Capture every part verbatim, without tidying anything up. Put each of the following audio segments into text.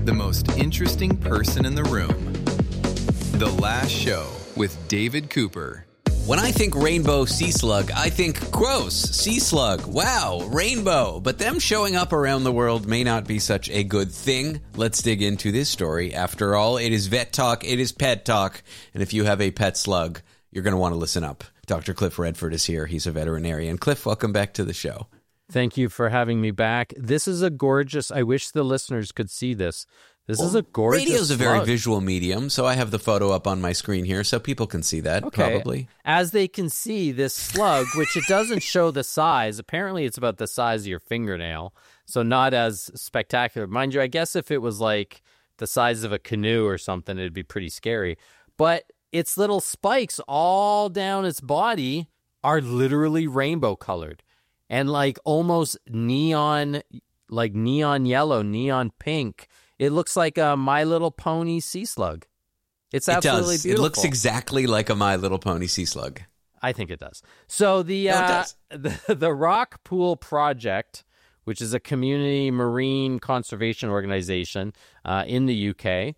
the most interesting person in the room. The Last Show with David Cooper. When I think rainbow sea slug, I think gross, sea slug, wow, rainbow. But them showing up around the world may not be such a good thing. Let's dig into this story. After all, it is vet talk, it is pet talk. And if you have a pet slug, you're going to want to listen up. Doctor Cliff Redford is here. He's a veterinarian. Cliff, welcome back to the show. Thank you for having me back. This is a gorgeous, I wish the listeners could see this. This well, is a gorgeous Radio is a very slug. visual medium, so I have the photo up on my screen here so people can see that, okay. probably. As they can see, this slug, which it doesn't show the size, apparently it's about the size of your fingernail, so not as spectacular. Mind you, I guess if it was like the size of a canoe or something, it'd be pretty scary. But its little spikes all down its body are literally rainbow colored and like almost neon, like neon yellow, neon pink. It looks like a My Little Pony sea slug. It's absolutely it does. beautiful. It looks exactly like a My Little Pony sea slug. I think it does. So the, no, uh, it does. the the Rock Pool Project, which is a community marine conservation organization uh, in the U K,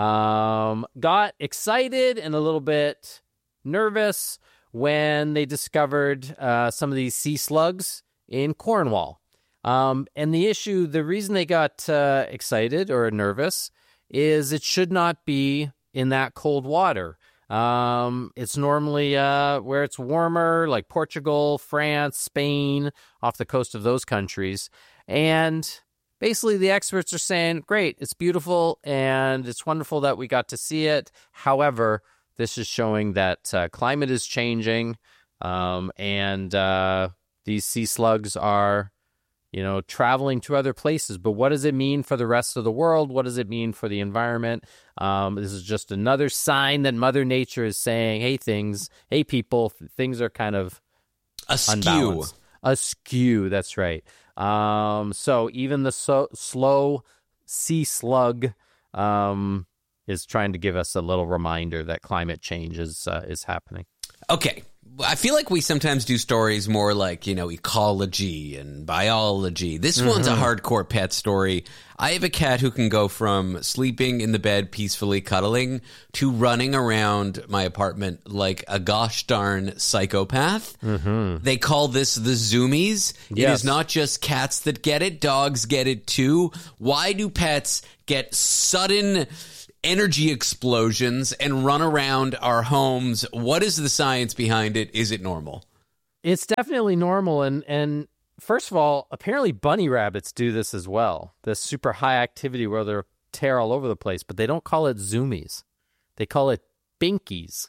um, got excited and a little bit nervous when they discovered uh, some of these sea slugs in Cornwall. Um, and the issue, the reason they got uh, excited or nervous is it should not be in that cold water. Um, it's normally uh, where it's warmer, like Portugal, France, Spain, off the coast of those countries. And basically the experts are saying, great, it's beautiful and it's wonderful that we got to see it. However, this is showing that uh, climate is changing um, and uh, these sea slugs are you know, traveling to other places. But what does it mean for the rest of the world? What does it mean for the environment? Um, this is just another sign that Mother Nature is saying, hey, things, hey, people, things are kind of askew. Unbalanced. Askew, that's right. Um, so even the so- slow sea slug um, is trying to give us a little reminder that climate change is, uh, is happening. Okay. I feel like we sometimes do stories more like, you know, ecology and biology. This mm-hmm. one's a hardcore pet story. I have a cat who can go from sleeping in the bed peacefully cuddling to running around my apartment like a gosh darn psychopath. Mm-hmm. They call this the zoomies. It yes. is not just cats that get it. Dogs get it too. Why do pets get sudden energy explosions and run around our homes? What is the science behind it? Is it normal? It's definitely normal. And, and first of all, apparently bunny rabbits do this as well. This super high activity where they're tear all over the place, but they don't call it zoomies. They call it binkies.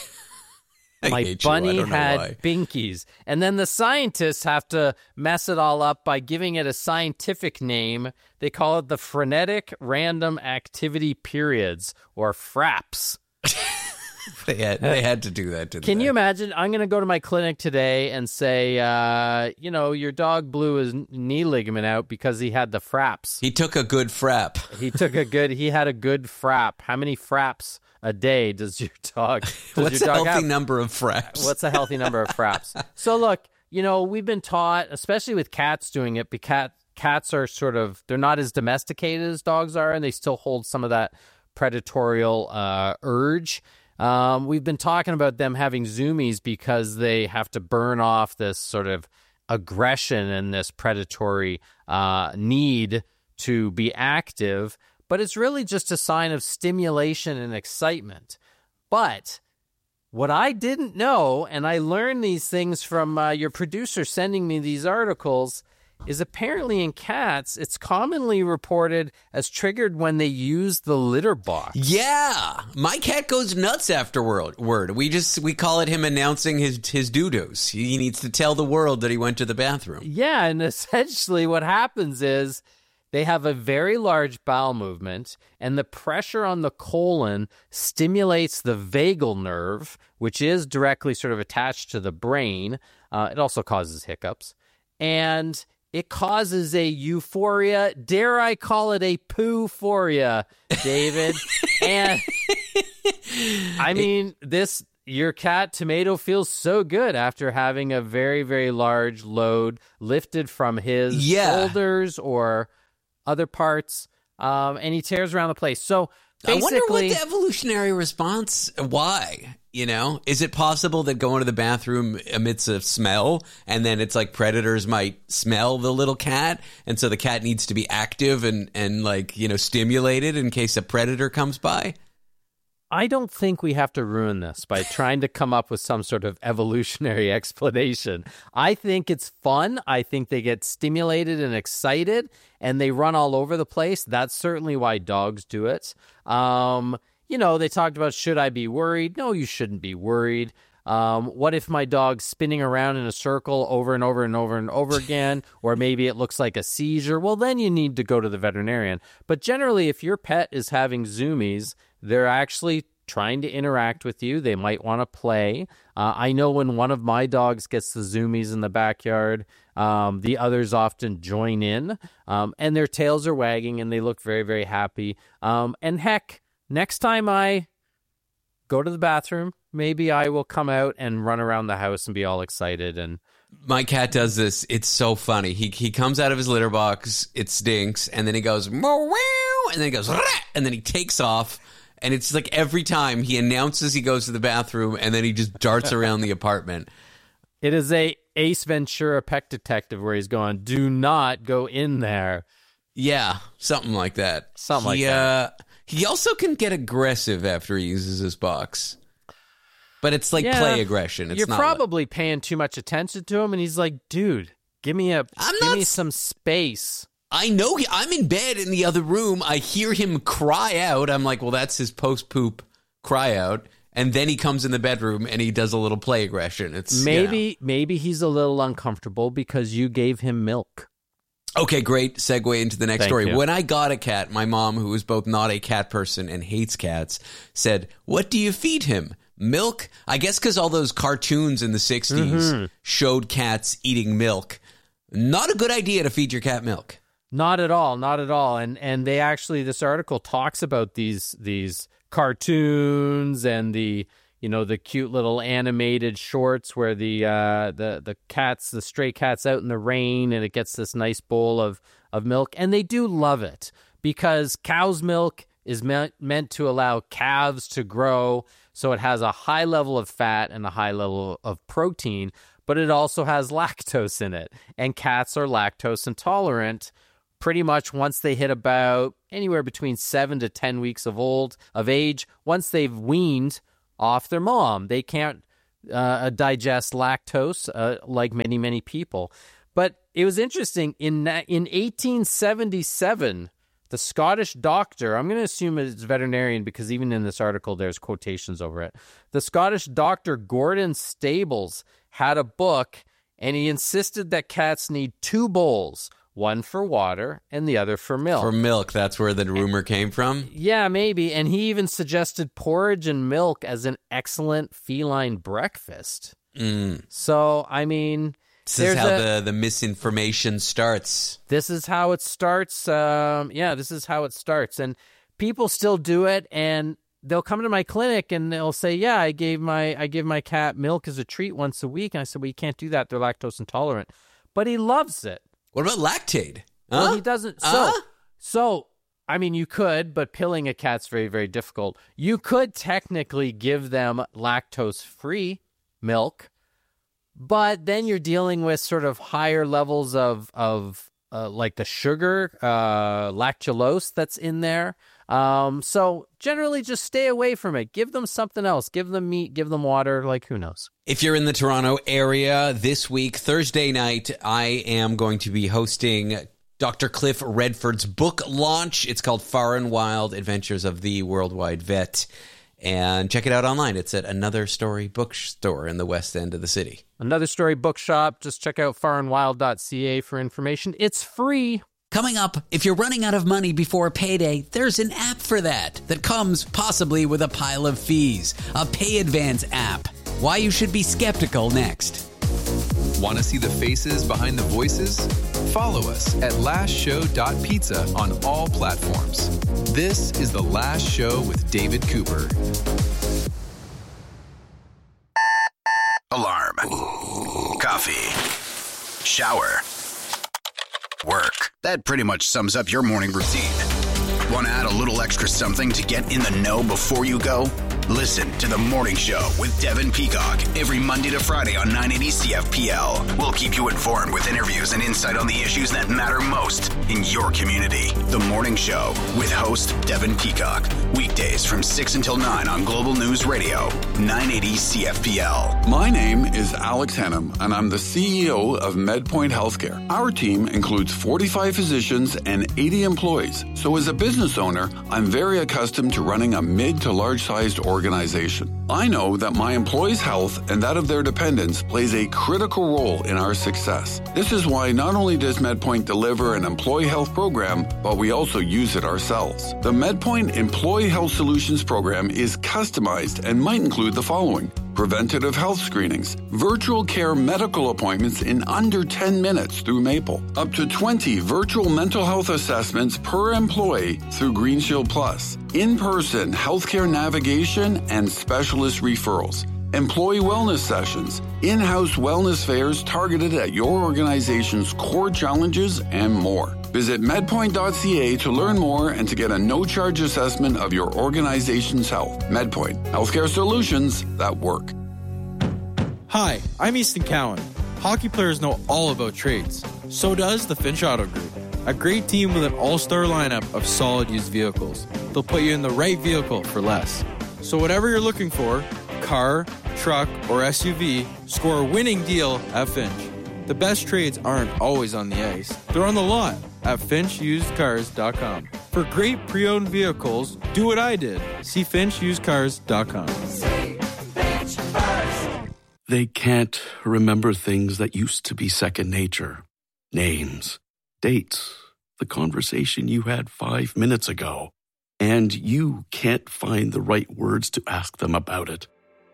My bunny had why. binkies. And then the scientists have to mess it all up by giving it a scientific name. They call it the frenetic random activity periods, or FRAPS. they, had, they had to do that, didn't Can they? you imagine? I'm going to go to my clinic today and say, uh, you know, your dog blew his knee ligament out because he had the FRAPS. He took a good frap. He took a good, he had a good frap. How many fraps a day does your dog does What's your dog a healthy have? number of fraps? What's a healthy number of fraps? So look, you know, we've been taught, especially with cats doing it, because cats are sort of, they're not as domesticated as dogs are, and they still hold some of that predatorial uh, urge. Um, we've been talking about them having zoomies because they have to burn off this sort of aggression and this predatory uh, need to be active. But it's really just a sign of stimulation and excitement. But what I didn't know, and I learned these things from uh, your producer sending me these articles, is apparently in cats, it's commonly reported as triggered when they use the litter box. Yeah, my cat goes nuts afterward. Word, we just we call it him announcing his his doo-doos. He needs to tell the world that he went to the bathroom. Yeah, and essentially what happens is they have a very large bowel movement, and the pressure on the colon stimulates the vagal nerve, which is directly sort of attached to the brain. Uh, it also causes hiccups. And it causes a euphoria. Dare I call it a poo-phoria, David? And I mean, this... Your cat, Tomato, feels so good after having a very, very large load lifted from his yeah. shoulders or other parts um, and he tears around the place. So I basically, wonder what the evolutionary response, why? You know, is it possible that going to the bathroom emits a smell and then it's like predators might smell the little cat, and so the cat needs to be active and, and like, you know, stimulated in case a predator comes by? I don't think we have to ruin this by trying to come up with some sort of evolutionary explanation. I think it's fun. I think they get stimulated and excited and they run all over the place. That's certainly why dogs do it. Um, you know, they talked about, should I be worried? No, you shouldn't be worried. Um, what if my dog's spinning around in a circle over and over and over and over again, or maybe it looks like a seizure? Well, then you need to go to the veterinarian. But generally, if your pet is having zoomies, they're actually trying to interact with you. They might want to play. Uh, I know when one of my dogs gets the zoomies in the backyard, um, the others often join in, um, and their tails are wagging, and they look very, very happy. Um, and heck, next time I go to the bathroom, maybe I will come out and run around the house and be all excited. And my cat does this. It's so funny. He he comes out of his litter box. It stinks, and then he goes meow, and then he goes, and then he takes off. And it's like every time he announces he goes to the bathroom, and then he just darts around the apartment. It is a Ace Ventura Pet Detective where he's going, do not go in there. Yeah, something like that. Something he, like that. Uh, he also can get aggressive after he uses his box. But it's like yeah, play aggression. It's you're not probably like... paying too much attention to him, and he's like, dude, give me a I'm give not... me some space. I know he, I'm in bed in the other room. I hear him cry out. I'm like, well, that's his post-poop cry out. And then he comes in the bedroom and he does a little play aggression. It's Maybe you know. maybe he's a little uncomfortable because you gave him milk. Okay, great segue into the next Thank story. you. When I got a cat, my mom, who is both not a cat person and hates cats, said, what do you feed him? Milk? I guess because all those cartoons in the sixties Mm-hmm. showed cats eating milk. Not a good idea to feed your cat milk. Not at all, not at all. And and they actually, this article talks about these these cartoons and the, you know, the cute little animated shorts where the uh, the the cats, the stray cats out in the rain, and it gets this nice bowl of of milk, and they do love it because cow's milk is meant meant to allow calves to grow, so it has a high level of fat and a high level of protein, but it also has lactose in it, and cats are lactose intolerant. Pretty much once they hit about anywhere between seven to ten weeks of old of age, once they've weaned off their mom, they can't uh, digest lactose uh, like many, many people. But it was interesting. In in eighteen seventy-seven, the Scottish doctor, I'm going to assume it's veterinarian because even in this article there's quotations over it. The Scottish doctor Gordon Stables had a book, and he insisted that cats need two bowls. One for water and the other for milk. For milk, that's where the rumor came from? Yeah, maybe. And he even suggested porridge and milk as an excellent feline breakfast. Mm. So, I mean... This is how a, the, the misinformation starts. This is how it starts. Um, yeah, this is how it starts. And people still do it, and they'll come to my clinic and they'll say, yeah, I gave my I give my cat milk as a treat once a week. And I said, well, you can't do that. They're lactose intolerant. But he loves it. What about Lactaid? Huh? Well, he doesn't. So, uh? so I mean, you could, but pilling a cat's very, very difficult. You could technically give them lactose-free milk, but then you're dealing with sort of higher levels of of uh, like the sugar, uh, lactulose that's in there. Um, so generally, just stay away from it. Give them something else. Give them meat. Give them water. Like, who knows? If you're in the Toronto area this week, Thursday night, I am going to be hosting Doctor Cliff Redford's book launch. It's called Far and Wild Adventures of the Worldwide Vet. And check it out online. It's at Another Story Bookstore in the west end of the city. Another Story Bookshop. Just check out far and wild dot c a for information. It's free. Coming up, if you're running out of money before payday, there's an app for that that comes possibly with a pile of fees. A Pay Advance app. Why you should be skeptical next. Want to see the faces behind the voices? Follow us at last show dot pizza on all platforms. This is The Last Show with David Cooper. Alarm. Coffee. Shower. Work. That pretty much sums up your morning routine. Want to add a little extra something to get in the know before you go? Listen to The Morning Show with Devin Peacock every Monday to Friday on nine eighty C F P L. We'll keep you informed with interviews and insight on the issues that matter most in your community. The Morning Show with host Devin Peacock. Weekdays from six until nine on Global News Radio, nine eighty C F P L. My name is Alex Hennum, and I'm the C E O of MedPoint Healthcare. Our team includes forty-five physicians and eighty employees. So as a business owner, I'm very accustomed to running a mid to large-sized organization. I know that my employees' health and that of their dependents plays a critical role in our success. This is why not only does MedPoint deliver an employee health program, but we also use it ourselves. The MedPoint Employee Health Solutions program is customized and might include the following: preventative health screenings, virtual care medical appointments in under ten minutes through Maple, up to twenty virtual mental health assessments per employee through GreenShield Plus, in-person healthcare navigation and specialist referrals, employee wellness sessions, in-house wellness fairs targeted at your organization's core challenges, and more. Visit medpoint dot c a to learn more and to get a no-charge assessment of your organization's health. MedPoint, healthcare solutions that work. Hi, I'm Easton Cowan. Hockey players know all about trades. So does the Finch Auto Group. A great team with an all-star lineup of solid used vehicles. They'll put you in the right vehicle for less. So whatever you're looking for, car, truck, or S U V, score a winning deal at Finch. The best trades aren't always on the ice. They're on the lot at finch used cars dot com. For great pre-owned vehicles, do what I did. See finch used cars dot com. They can't remember things that used to be second nature. Names, dates, the conversation you had five minutes ago. And you can't find the right words to ask them about it.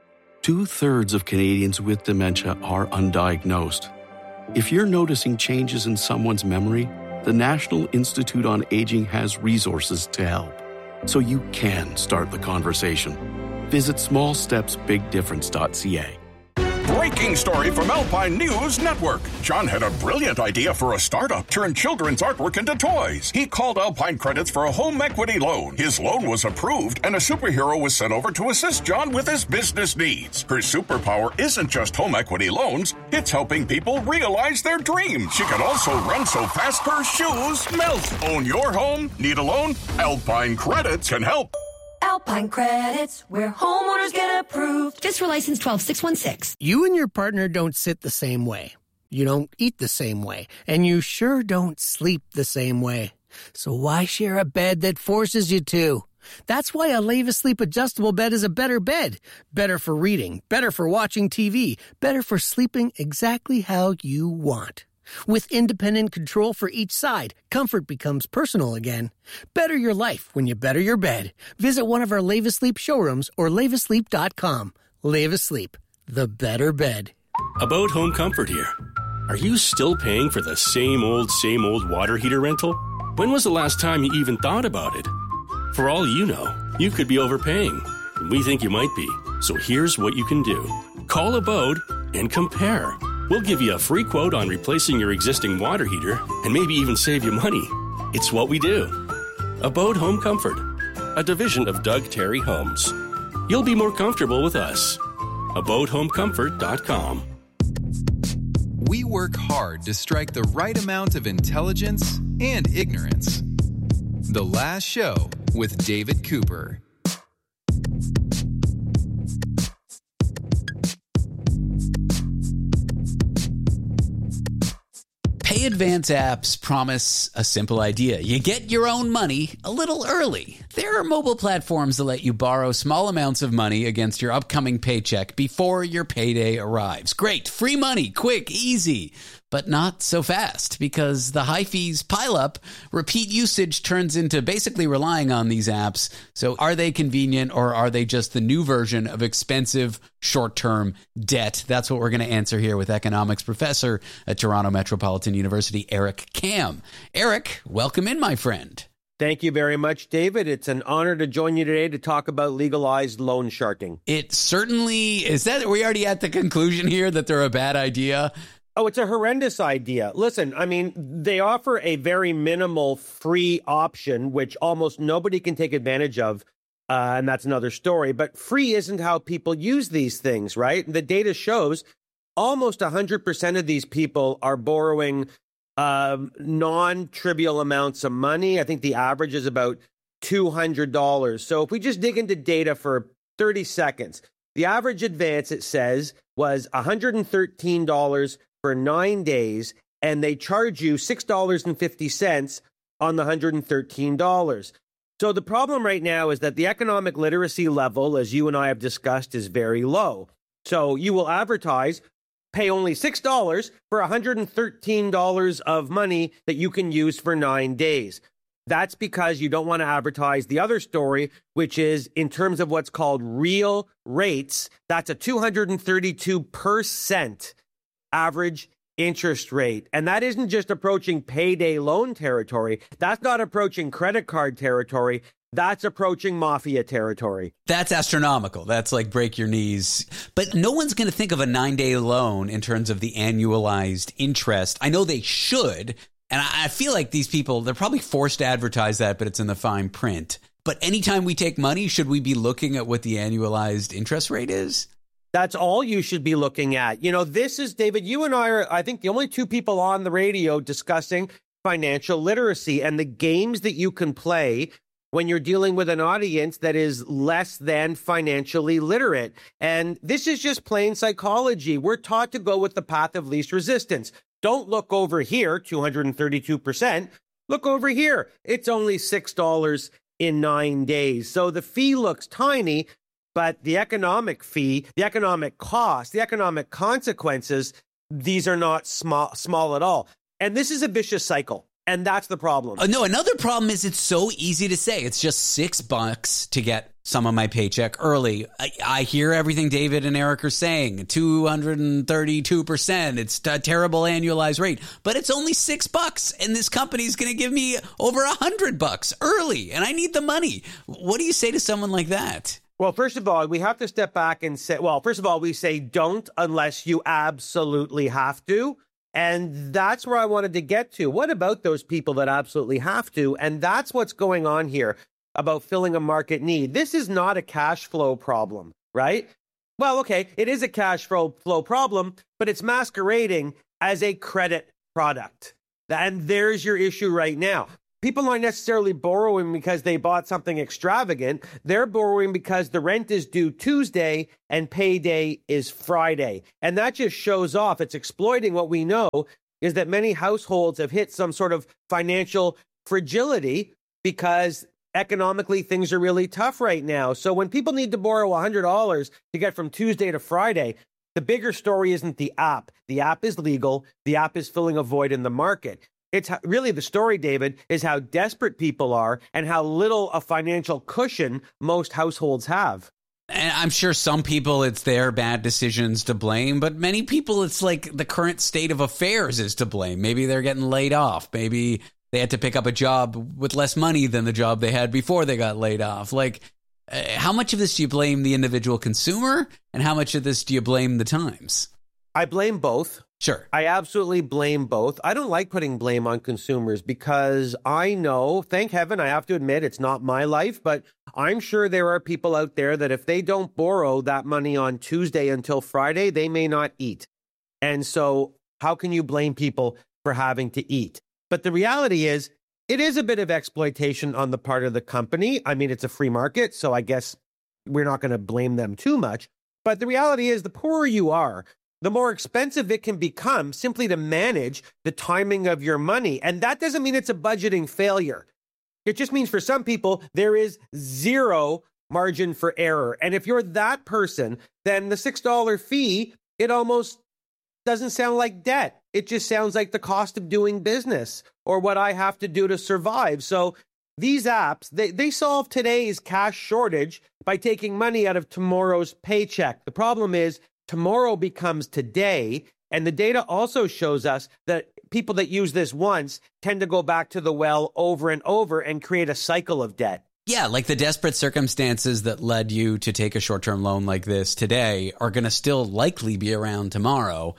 Two-thirds of Canadians with dementia are undiagnosed. If you're noticing changes in someone's memory, the National Institute on Aging has resources to help, so you can start the conversation. Visit small steps big difference dot c a. Breaking story from Alpine News Network. John had a brilliant idea for a startup, turn children's artwork into toys. He called Alpine Credits for a home equity loan. His loan was approved, and a superhero was sent over to assist John with his business needs. Her superpower isn't just home equity loans, it's helping people realize their dreams. She can also run so fast her shoes melt. Own your home? Need a loan? Alpine Credits can help. Alpine Credits, where homeowners get approved. Just for license twelve six one six. You and your partner don't sit the same way. You don't eat the same way. And you sure don't sleep the same way. So why share a bed that forces you to? That's why a Leva Sleep adjustable bed is a better bed. Better for reading, better for watching T V, better for sleeping exactly how you want. With independent control for each side, comfort becomes personal again. Better your life when you better your bed. Visit one of our Leva Sleep showrooms or leva sleep dot com. Leva Sleep, the better bed. About home comfort here. Are you still paying for the same old, same old water heater rental? When was the last time you even thought about it? For all you know, you could be overpaying. We think you might be. So here's what you can do. Call Abode and compare. We'll give you a free quote on replacing your existing water heater and maybe even save you money. It's what we do. Abode Home Comfort, a division of Doug Terry Homes. You'll be more comfortable with us. abode home comfort dot com. We work hard to strike the right amount of intelligence and ignorance. The Last Show with David Cooper. Pay Advance apps promise a simple idea. You get your own money a little early. There are mobile platforms that let you borrow small amounts of money against your upcoming paycheck before your payday arrives. Great, free money, quick, easy. But not so fast, because the high fees pile up. Repeat usage turns into basically relying on these apps. So are they convenient, or are they just the new version of expensive short-term debt? That's what we're going to answer here with economics professor at Toronto Metropolitan University, Eric Kam. Eric, welcome in, my friend. Thank you very much, David. It's an honor to join you today to talk about legalized loan sharking. It certainly is. That are we already at the conclusion here that they're a bad idea? Oh, it's a horrendous idea. Listen, I mean, they offer a very minimal free option, which almost nobody can take advantage of. Uh, and that's another story. But free isn't how people use these things, right? The data shows almost one hundred percent of these people are borrowing um, non-trivial amounts of money. I think the average is about two hundred dollars. So if we just dig into data for thirty seconds, the average advance, it says, was one hundred thirteen dollars for nine days, and they charge you six dollars and fifty cents on the one hundred thirteen dollars. So the problem right now is that the economic literacy level, as you and I have discussed, is very low. So you will advertise, pay only six dollars for one hundred thirteen dollars of money that you can use for nine days. That's because you don't want to advertise the other story, which is in terms of what's called real rates, that's a two hundred thirty-two percent average interest rate. And that isn't just approaching payday loan territory. That's not approaching credit card territory. That's approaching mafia territory. That's astronomical. That's like break your knees. But no one's going to think of a nine-day loan in terms of the annualized interest. I know they should. And I feel like these people, they're probably forced to advertise that, but it's in the fine print. But anytime we take money, should we be looking at what the annualized interest rate is? That's all you should be looking at. You know, this is, David, you and I are, I think, the only two people on the radio discussing financial literacy and the games that you can play when you're dealing with an audience that is less than financially literate. And this is just plain psychology. We're taught to go with the path of least resistance. Don't look over here, two hundred thirty-two percent. Look over here. It's only six dollars in nine days. So the fee looks tiny, but the economic fee, the economic cost, the economic consequences, these are not small, small at all. And this is a vicious cycle. And that's the problem. Uh, no, another problem is it's so easy to say. It's just six bucks to get some of my paycheck early. I, I hear everything David and Eric are saying. two hundred thirty-two percent. It's a terrible annualized rate. But it's only six bucks. And this company is going to give me over a hundred bucks early. And I need the money. What do you say to someone like that? Well, first of all, we have to step back and say, well, first of all, we say don't unless you absolutely have to. And that's where I wanted to get to. What about those people that absolutely have to? And that's what's going on here about filling a market need. This is not a cash flow problem, right? Well, okay, it is a cash flow flow problem, but it's masquerading as a credit product. And there's your issue right now. People aren't necessarily borrowing because they bought something extravagant. They're borrowing because the rent is due Tuesday and payday is Friday. And that just shows off. It's exploiting what we know is that many households have hit some sort of financial fragility because economically things are really tough right now. So when people need to borrow one hundred dollars to get from Tuesday to Friday, the bigger story isn't the app. The app is legal. The app is filling a void in the market. It's how, really the story, David, is how desperate people are and how little a financial cushion most households have. And I'm sure some people, it's their bad decisions to blame, but many people, it's like the current state of affairs is to blame. Maybe they're getting laid off. Maybe they had to pick up a job with less money than the job they had before they got laid off. Like, uh, how much of this do you blame the individual consumer, and how much of this do you blame the times? I blame both. Sure. I absolutely blame both. I don't like putting blame on consumers because I know, thank heaven, I have to admit, it's not my life, but I'm sure there are people out there that if they don't borrow that money on Tuesday until Friday, they may not eat. And so how can you blame people for having to eat? But the reality is, it is a bit of exploitation on the part of the company. I mean, it's a free market, so I guess we're not going to blame them too much. But the reality is, the poorer you are, the more expensive it can become simply to manage the timing of your money. And that doesn't mean it's a budgeting failure. It just means for some people, there is zero margin for error. And if you're that person, then the six dollars fee, it almost doesn't sound like debt. It just sounds like the cost of doing business or what I have to do to survive. So these apps, they, they solve today's cash shortage by taking money out of tomorrow's paycheck. The problem is, tomorrow becomes today, and the data also shows us that people that use this once tend to go back to the well over and over and create a cycle of debt. Yeah, like the desperate circumstances that led you to take a short-term loan like this today are going to still likely be around tomorrow.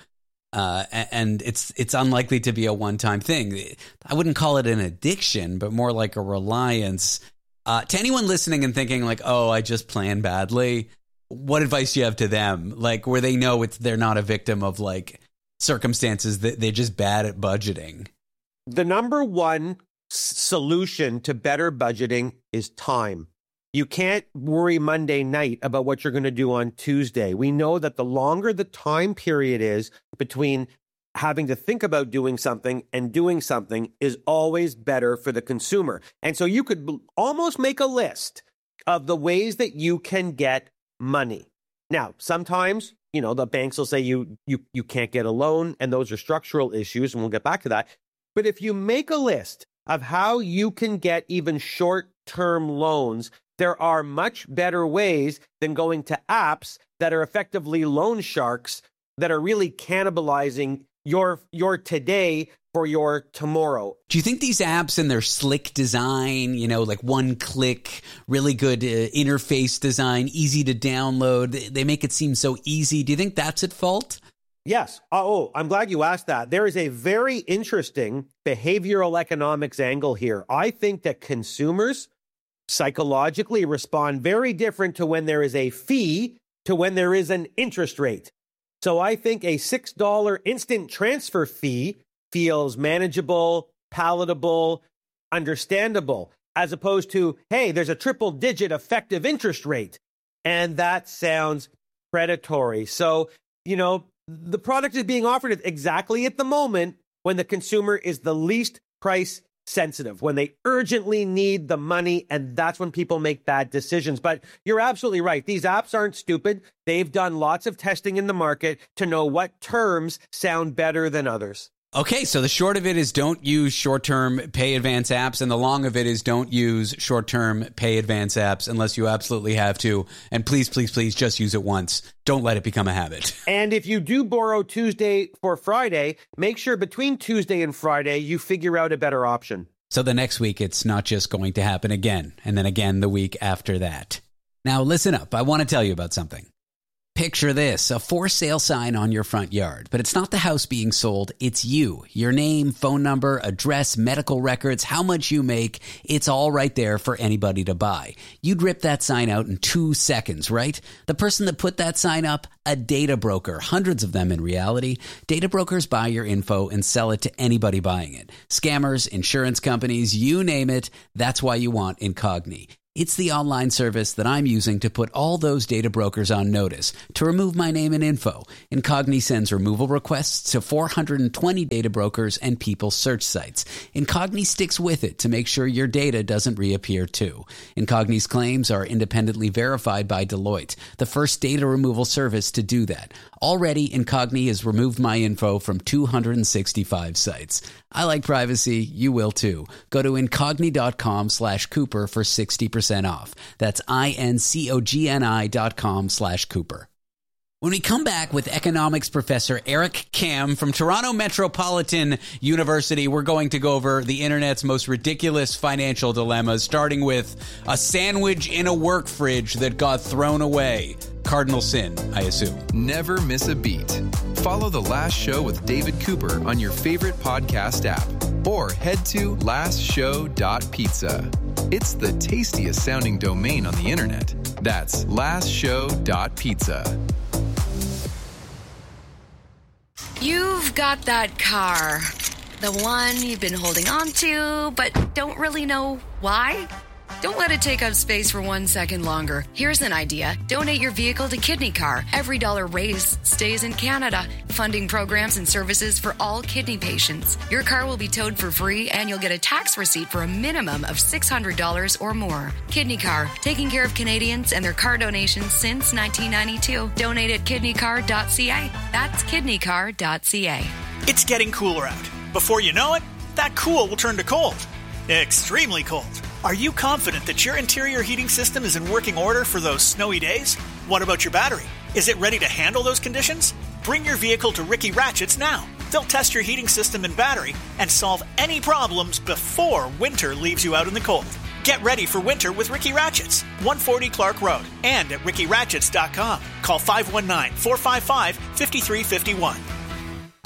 Uh, and it's it's unlikely to be a one-time thing. I wouldn't call it an addiction, but more like a reliance. Uh, to anyone listening and thinking like, oh, I just plan badly, what advice do you have to them? Like where they know it's they're not a victim of like circumstances, that they're just bad at budgeting. The number one s- solution to better budgeting is time. You can't worry Monday night about what you're going to do on Tuesday. We know that the longer the time period is between having to think about doing something and doing something is always better for the consumer. And so you could almost make a list of the ways that you can get money. Now, sometimes, you know, the banks will say you you you can't get a loan, and those are structural issues, and we'll get back to that. But if you make a list of how you can get even short-term loans, there are much better ways than going to apps that are effectively loan sharks that are really cannibalizing your your today for your tomorrow. Do you think these apps and their slick design, you know, like one click, really good uh, interface design, easy to download, they make it seem so easy. Do you think that's at fault? Yes. Oh, I'm glad you asked that. There is a very interesting behavioral economics angle here. I think that consumers psychologically respond very different to when there is a fee to when there is an interest rate. So I think a six dollars instant transfer fee feels manageable, palatable, understandable, as opposed to, hey, there's a triple digit effective interest rate. And that sounds predatory. So, you know, the product is being offered exactly at the moment when the consumer is the least price sensitive, when they urgently need the money, and that's when people make bad decisions. But you're absolutely right. These apps aren't stupid. They've done lots of testing in the market to know what terms sound better than others. Okay, so the short of it is don't use short-term pay advance apps, and the long of it is don't use short-term pay advance apps unless you absolutely have to. And please, please, please just use it once. Don't let it become a habit. And if you do borrow Tuesday for Friday, make sure between Tuesday and Friday you figure out a better option. So the next week, it's not just going to happen again, and then again the week after that. Now, listen up. I want to tell you about something. Picture this, a for sale sign on your front yard, but it's not the house being sold, it's you. Your name, phone number, address, medical records, how much you make, it's all right there for anybody to buy. You'd rip that sign out in two seconds, right? The person that put that sign up, a data broker, hundreds of them in reality. Data brokers buy your info and sell it to anybody buying it. Scammers, insurance companies, you name it, that's why you want Incogni. It's the online service that I'm using to put all those data brokers on notice to remove my name and info. Incogni sends removal requests to four hundred twenty data brokers and people search sites. Incogni sticks with it to make sure your data doesn't reappear too. Incogni's claims are independently verified by Deloitte, the first data removal service to do that. Already, Incogni has removed my info from two hundred sixty-five sites. I like privacy. You will too. Go to Incogni.com slash Cooper for sixty percent off. That's I-N-C-O-G-N-I dot com slash Cooper. When we come back with economics professor Eric Kam from Toronto Metropolitan University, we're going to go over the internet's most ridiculous financial dilemmas, starting with a sandwich in a work fridge that got thrown away. Cardinal sin, I assume. Never miss a beat. Follow The Last Show with David Cooper on your favorite podcast app or head to last show dot pizza. It's the tastiest sounding domain on the internet. That's last show dot pizza. You've got that car. The one you've been holding on to, but don't really know why? Don't let it take up space for one second longer. Here's an idea. Donate your vehicle to Kidney Car. Every dollar raised stays in Canada, funding programs and services for all kidney patients. Your car will be towed for free, and you'll get a tax receipt for a minimum of six hundred dollars or more. Kidney Car, taking care of Canadians and their car donations since nineteen ninety-two. Donate at kidney car dot c a. That's kidney car dot c a. It's getting cooler out. Before you know it, that cool will turn to cold. Extremely cold. Are you confident that your interior heating system is in working order for those snowy days? What about your battery? Is it ready to handle those conditions? Bring your vehicle to Ricky Ratchets now. They'll test your heating system and battery and solve any problems before winter leaves you out in the cold. Get ready for winter with Ricky Ratchets, one forty Clark Road, and at ricky ratchets dot com. Call five one nine, four five five, five three five one.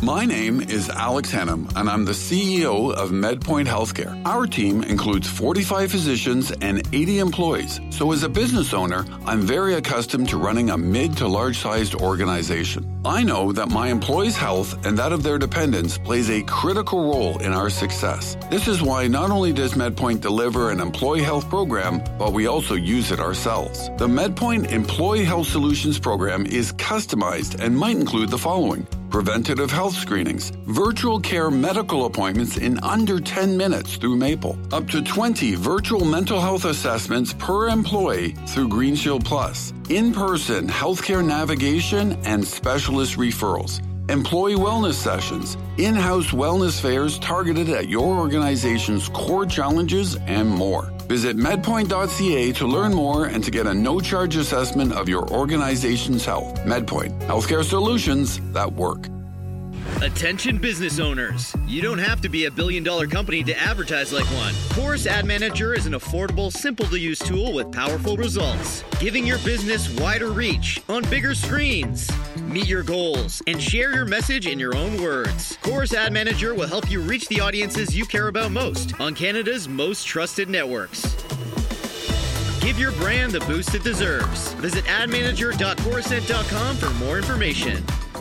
My name is Alex Hennam, and I'm the C E O of MedPoint Healthcare. Our team includes forty-five physicians and eighty employees. So as a business owner, I'm very accustomed to running a mid to large-sized organization. I know that my employees' health and that of their dependents plays a critical role in our success. This is why not only does MedPoint deliver an employee health program, but we also use it ourselves. The MedPoint Employee Health Solutions program is customized and might include the following: preventative health screenings, virtual care medical appointments in under ten minutes through Maple, up to twenty virtual mental health assessments per employee through GreenShield Plus, in-person healthcare navigation and specialist referrals, employee wellness sessions, in-house wellness fairs targeted at your organization's core challenges, and more. Visit medpoint dot c a to learn more and to get a no-charge assessment of your organization's health. MedPoint, healthcare solutions that work. Attention business owners. You don't have to be a billion dollar company to advertise like one. Chorus Ad Manager is an affordable, simple to use tool with powerful results, giving your business wider reach on bigger screens. Meet your goals and share your message in your own words. Chorus Ad Manager will help you reach the audiences you care about most on Canada's most trusted networks. Give your brand the boost it deserves. Visit ad manager dot chorused dot com for more information.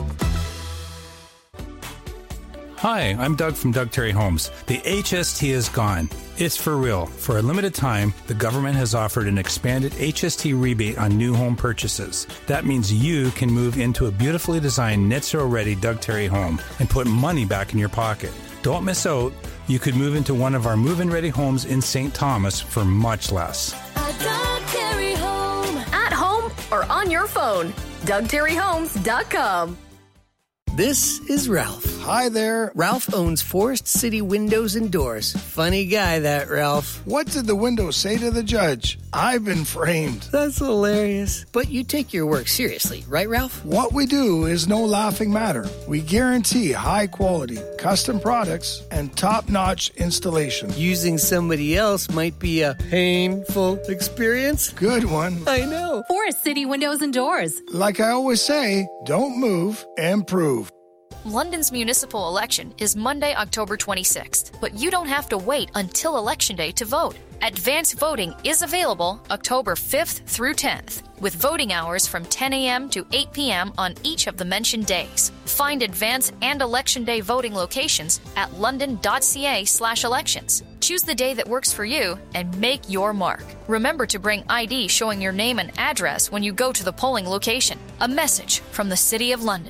Hi, I'm Doug from Doug Terry Homes. The H S T is gone. It's for real. For a limited time, the government has offered an expanded H S T rebate on new home purchases. That means you can move into a beautifully designed net zero ready Doug Terry home and put money back in your pocket. Don't miss out. You could move into one of our move-in ready homes in Saint Thomas for much less. A Doug Terry home. At home or on your phone. Doug Terry Homes dot com. This is Ralph. Hi there. Ralph owns Forest City Windows and Doors. Funny guy, that Ralph. What did the window say to the judge? I've been framed. That's hilarious. But you take your work seriously, right, Ralph? What we do is no laughing matter. We guarantee high quality, custom products, and top-notch installation. Using somebody else might be a painful experience. Good one. I know. Forest City Windows and Doors. Like I always say, don't move, improve. London's municipal election is Monday, October twenty-sixth, but you don't have to wait until Election Day to vote. Advanced voting is available October fifth through tenth, with voting hours from ten a.m. to eight p.m. on each of the mentioned days. Find advance and Election Day voting locations at london dot c a slash elections. Choose the day that works for you and make your mark. Remember to bring I D showing your name and address when you go to the polling location. A message from the City of London.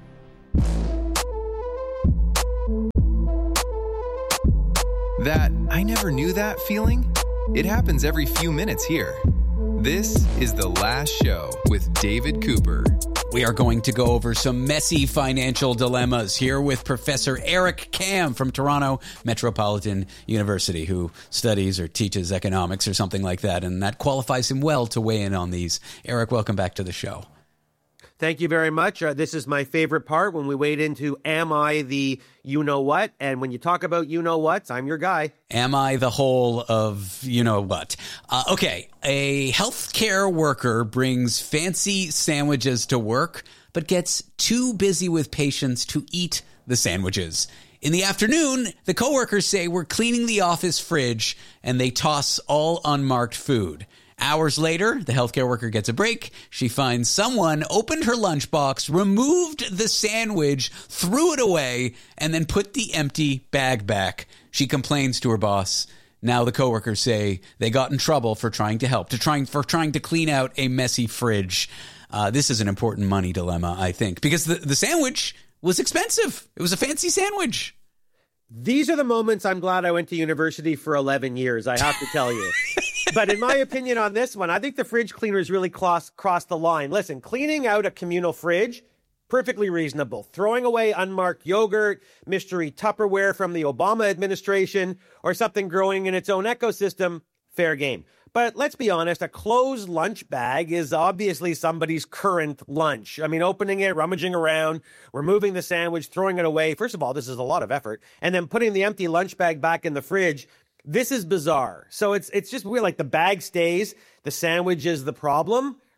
That I never knew that feeling? It happens every few minutes here. This is The Last Show with David Cooper. We are going to go over some messy financial dilemmas here with Professor Eric Kam from Toronto Metropolitan University, who studies or teaches economics or something like that, and that qualifies him well to weigh in on these. Eric, welcome back to the show. Thank you very much. Uh, this is my favorite part when we wade into am I the you-know-what? And when you talk about you-know-whats, I'm your guy. Am I the whole of you-know-what? Uh, okay, a healthcare worker brings fancy sandwiches to work, but gets too busy with patients to eat the sandwiches. In the afternoon, the coworkers say we're cleaning the office fridge, and they toss all unmarked food. Hours later, the healthcare worker gets a break. She finds someone opened her lunchbox, removed the sandwich, threw it away, and then put the empty bag back. She complains to her boss. Now the coworkers say they got in trouble for trying to help, to trying for trying to clean out a messy fridge. Uh, this is an important money dilemma, I think, because the, the sandwich was expensive. It was a fancy sandwich. These are the moments I'm glad I went to university for eleven years, I have to tell you. But in my opinion on this one, I think the fridge cleaners really crossed cross the line. Listen, cleaning out a communal fridge, perfectly reasonable. Throwing away unmarked yogurt, mystery Tupperware from the Obama administration, or something growing in its own ecosystem, fair game. But let's be honest, a closed lunch bag is obviously somebody's current lunch. I mean, opening it, rummaging around, removing the sandwich, throwing it away. First of all, this is a lot of effort. And then putting the empty lunch bag back in the fridge. This is bizarre. So it's it's just weird. Like the bag stays, the sandwich is the problem.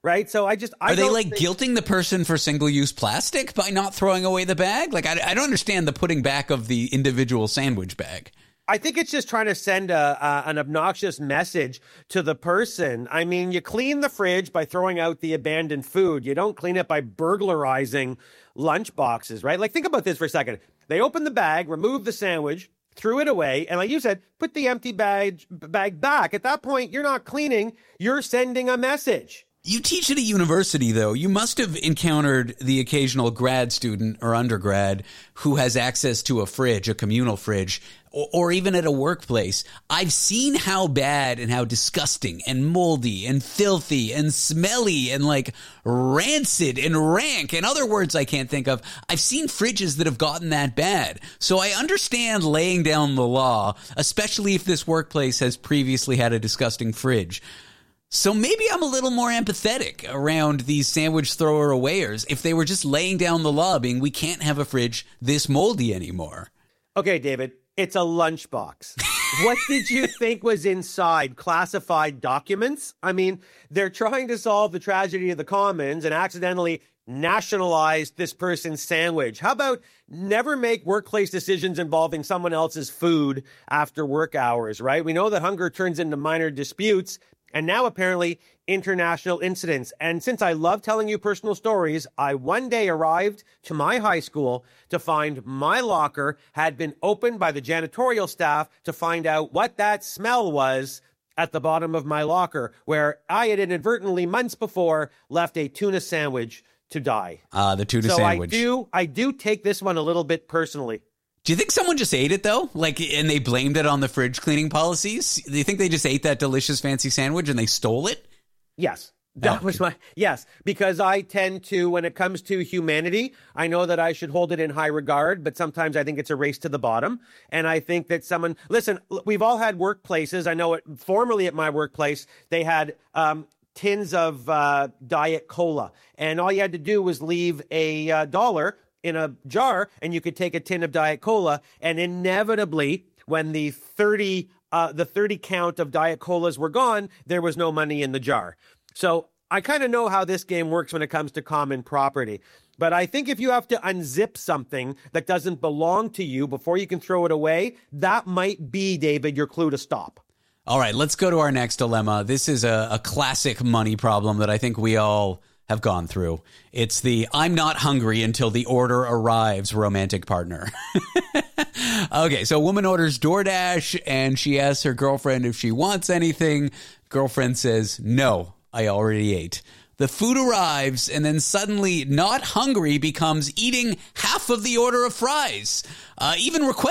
right? So I just I are they don't like think- guilting the person for single-use plastic by not throwing away the bag? Like I, I don't understand the putting back of the individual sandwich bag. I think it's just trying to send a, uh, an obnoxious message to the person. I mean, you clean the fridge by throwing out the abandoned food. You don't clean it by burglarizing lunch boxes, right? Like, think about this for a second. They opened the bag, removed the sandwich, threw it away, and like you said, put the empty bag, bag back. At that point, you're not cleaning. You're sending a message. You teach at a university, though. You must have encountered the occasional grad student or undergrad who has access to a fridge, a communal fridge, or, or even at a workplace. I've seen how bad and how disgusting and moldy and filthy and smelly and like rancid and rank and other words I can't think of. I've seen fridges that have gotten that bad. So I understand laying down the law, especially if this workplace has previously had a disgusting fridge. So maybe I'm a little more empathetic around these sandwich thrower awayers if they were just laying down the law being we can't have a fridge this moldy anymore. Okay, David, it's a lunchbox. What did you think was inside? Classified documents? I mean, they're trying to solve the tragedy of the commons and accidentally nationalized this person's sandwich. How about never make workplace decisions involving someone else's food after work hours, right? We know that hunger turns into minor disputes. And now apparently international incidents. And since I love telling you personal stories, I one day arrived to my high school to find my locker had been opened by the janitorial staff to find out what that smell was at the bottom of my locker, where I had inadvertently months before left a tuna sandwich to die. Ah, uh, the tuna so sandwich. So I do, I do take this one a little bit personally. Do you think someone just ate it, though? Like, and they blamed it on the fridge cleaning policies? Do you think they just ate that delicious fancy sandwich and they stole it? Yes. That oh. was my, yes, because I tend to, when it comes to humanity, I know that I should hold it in high regard, but sometimes I think it's a race to the bottom. And I think that someone, listen, we've all had workplaces. I know it formerly at my workplace, they had, um, tins of uh, Diet Cola. And all you had to do was leave a uh, dollar in a jar and you could take a tin of Diet Cola, and inevitably when the thirty uh, the thirty count of Diet Colas were gone, there was no money in the jar. So I kind of know how this game works when it comes to common property. But I think if you have to unzip something that doesn't belong to you before you can throw it away, that might be, David, your clue to stop. All right, let's go to our next dilemma. This is a, a classic money problem that I think we all have gone through. It's the I'm not hungry until the order arrives romantic partner. Okay, so a woman orders DoorDash and she asks her girlfriend if she wants anything. Girlfriend says, no, I already ate. The food arrives and then suddenly not hungry becomes eating half of the order of fries. Uh, even request